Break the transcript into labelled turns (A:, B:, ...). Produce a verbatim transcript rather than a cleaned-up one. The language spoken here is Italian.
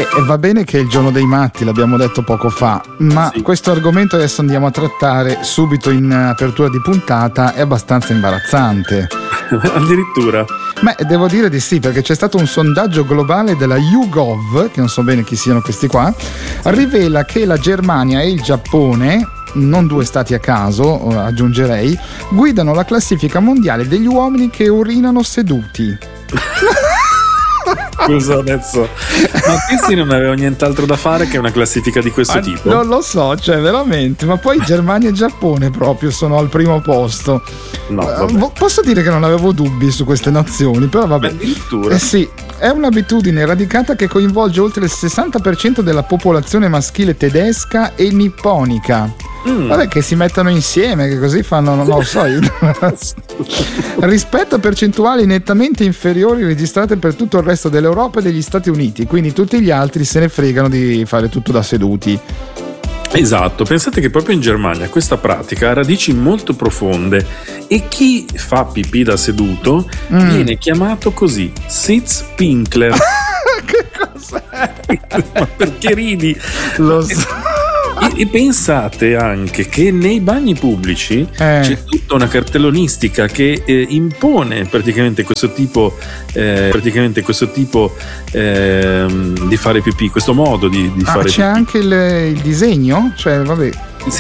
A: E va bene che è il giorno dei matti, l'abbiamo detto poco fa, ma sì, questo argomento adesso andiamo a trattare subito in apertura di puntata è abbastanza imbarazzante.
B: Addirittura?
A: Beh, devo dire di sì, perché c'è stato un sondaggio globale della YouGov, che non so bene chi siano questi qua, rivela che la Germania e il Giappone, non due stati a caso, aggiungerei, guidano la classifica mondiale degli uomini che urinano seduti.
B: Scusa adesso, ma questi non avevano nient'altro da fare che una classifica di questo
A: ah,
B: tipo?
A: Non lo so, cioè veramente, ma poi Germania e Giappone proprio sono al primo posto.
B: No, vabbè.
A: Uh, posso dire che non avevo dubbi su queste nazioni, però vabbè.
B: Addirittura?
A: Eh sì, è un'abitudine radicata che coinvolge oltre il sessanta per cento della popolazione maschile tedesca e nipponica. Mm. Vabbè, che si mettono insieme, che così fanno, non lo so io. Rispetto a percentuali nettamente inferiori registrate per tutto il resto dell'Europa e degli Stati Uniti, quindi tutti gli altri se ne fregano di fare tutto da seduti.
B: Esatto, pensate che proprio in Germania questa pratica ha radici molto profonde e chi fa pipì da seduto mm. viene chiamato così, Sitzpinkler.
A: Che cos'è?
B: Ma perché ridi?
A: Lo so.
B: E, e pensate anche che nei bagni pubblici eh. c'è tutta una cartellonistica che eh, impone praticamente questo tipo eh, praticamente questo tipo eh, di fare pipì, questo modo di, di
A: ah,
B: fare
A: c'è
B: pipì.
A: Anche il, il disegno? Cioè, vabbè.